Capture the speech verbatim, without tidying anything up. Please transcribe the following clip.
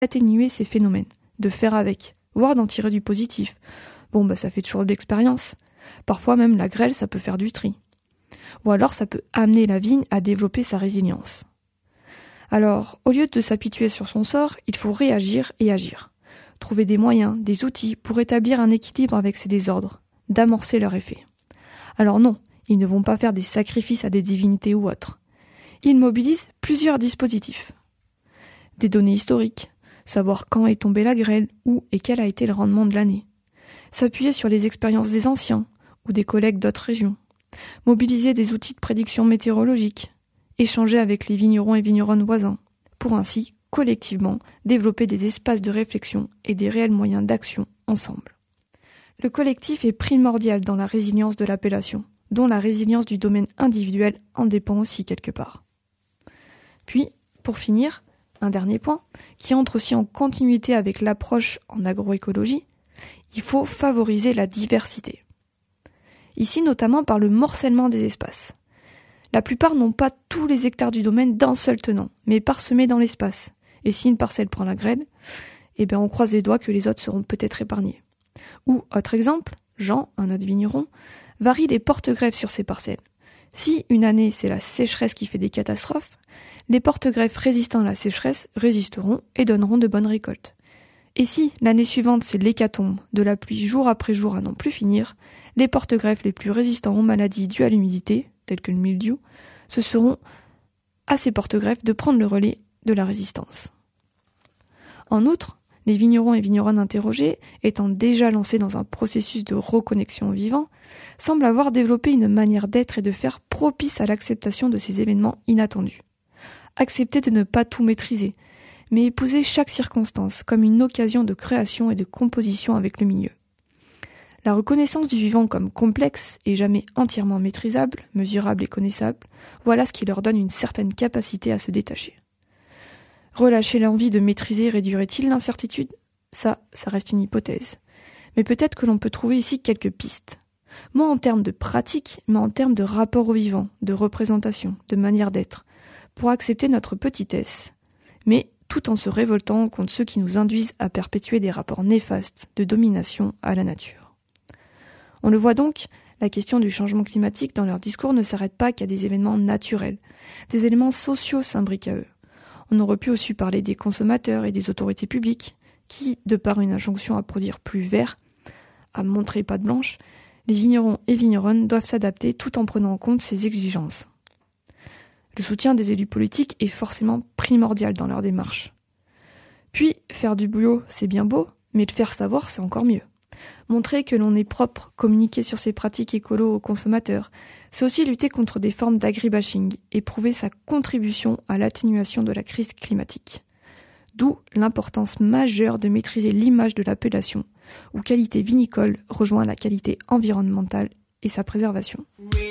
atténuer ces phénomènes, de faire avec, voire d'en tirer du positif. Bon, bah ça fait toujours de l'expérience. Parfois même la grêle, ça peut faire du tri. Ou alors ça peut amener la vigne à développer sa résilience. Alors, au lieu de s'apitoyer sur son sort, il faut réagir et agir. Trouver des moyens, des outils pour établir un équilibre avec ces désordres, d'amorcer leur effet. Alors non, ils ne vont pas faire des sacrifices à des divinités ou autres. Ils mobilisent plusieurs dispositifs. Des données historiques, savoir quand est tombée la grêle, où et quel a été le rendement de l'année. S'appuyer sur les expériences des anciens ou des collègues d'autres régions. Mobiliser des outils de prédiction météorologique. Échanger avec les vignerons et vigneronnes voisins, pour ainsi, collectivement, développer des espaces de réflexion et des réels moyens d'action ensemble. Le collectif est primordial dans la résilience de l'appellation, dont la résilience du domaine individuel en dépend aussi quelque part. Puis, pour finir, un dernier point, qui entre aussi en continuité avec l'approche en agroécologie, il faut favoriser la diversité. Ici notamment par le morcellement des espaces. La plupart n'ont pas tous les hectares du domaine d'un seul tenant, mais parsemés dans l'espace. Et si une parcelle prend la grêle, eh bien on croise les doigts que les autres seront peut-être épargnés. Ou, autre exemple, Jean, un autre vigneron, varie les porte-greffes sur ses parcelles. Si une année c'est la sécheresse qui fait des catastrophes, les porte-greffes résistant à la sécheresse résisteront et donneront de bonnes récoltes. Et si l'année suivante c'est l'hécatombe, de la pluie jour après jour à n'en plus finir, les porte-greffes les plus résistants aux maladies dues à l'humidité, tels que le mildiou, ce seront à ces porte-greffes de prendre le relais de la résistance. En outre, les vignerons et vigneronnes interrogés, étant déjà lancés dans un processus de reconnexion au vivant, semblent avoir développé une manière d'être et de faire propice à l'acceptation de ces événements inattendus. Accepter de ne pas tout maîtriser, mais épouser chaque circonstance comme une occasion de création et de composition avec le milieu. La reconnaissance du vivant comme complexe et jamais entièrement maîtrisable, mesurable et connaissable, voilà ce qui leur donne une certaine capacité à se détacher. Relâcher l'envie de maîtriser réduirait-il l'incertitude ? Ça, ça reste une hypothèse. Mais peut-être que l'on peut trouver ici quelques pistes. Moins en termes de pratique, mais en termes de rapport au vivant, de représentation, de manière d'être, pour accepter notre petitesse, mais tout en se révoltant contre ceux qui nous induisent à perpétuer des rapports néfastes de domination à la nature. On le voit donc, la question du changement climatique dans leur discours ne s'arrête pas qu'à des événements naturels. Des éléments sociaux s'imbriquent à eux. On aurait pu aussi parler des consommateurs et des autorités publiques, qui, de par une injonction à produire plus vert, à montrer patte blanche, les vignerons et vigneronnes doivent s'adapter tout en prenant en compte ces exigences. Le soutien des élus politiques est forcément primordial dans leur démarche. Puis, faire du boulot, c'est bien beau, mais le faire savoir, c'est encore mieux. Montrer que l'on est propre, communiquer sur ses pratiques écolo aux consommateurs, c'est aussi lutter contre des formes d'agribashing et prouver sa contribution à l'atténuation de la crise climatique. D'où l'importance majeure de maîtriser l'image de l'appellation, où qualité vinicole rejoint la qualité environnementale et sa préservation. Oui.